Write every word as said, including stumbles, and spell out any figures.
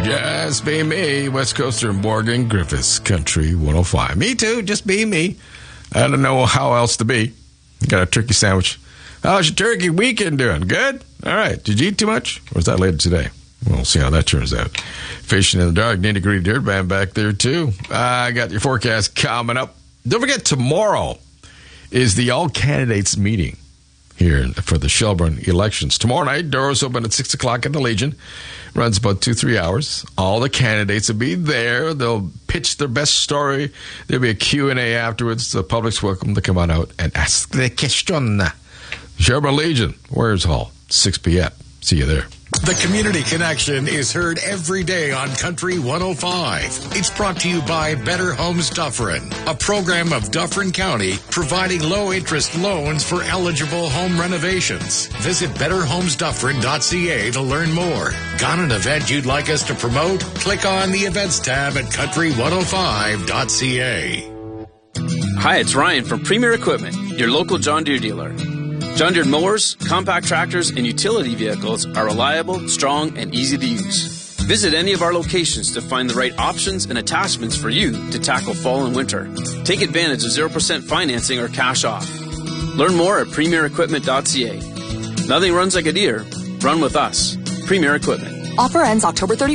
Just be me, West Coaster Morgan Griffiths, Country one oh five. Me too, just be me. I don't know how else to be. Got a turkey sandwich. How's your turkey weekend doing? Good? All right. Did you eat too much? Or was that later today? We'll see how that turns out. Fishing in the dark, nitty-gritty dirt band back there, too. I uh, got your forecast coming up. Don't forget, tomorrow is the all-candidates meeting here for the Shelburne elections. Tomorrow night, doors open at six o'clock at the Legion. Runs about two, three hours. All the candidates will be there. They'll pitch their best story. There'll be a Q and A afterwards. The public's welcome to come on out and ask the question. Shelburne Legion, Warriors Hall, six p.m. See you there. The Community Connection is heard every day on Country one oh five. It's brought to you by Better Homes Dufferin, a program of Dufferin County providing low-interest loans for eligible home renovations. Visit better homes dufferin dot c a to learn more. Got an event you'd like us to promote? Click on the Events tab at country one oh five dot c a. Hi, it's Ryan from Premier Equipment, your local John Deere dealer. John Deere mowers, compact tractors, and utility vehicles are reliable, strong, and easy to use. Visit any of our locations to find the right options and attachments for you to tackle fall and winter. Take advantage of zero percent financing or cash off. Learn more at premier equipment dot c a. Nothing runs like a Deere. Run with us. Premier Equipment. Offer ends October thirty-first.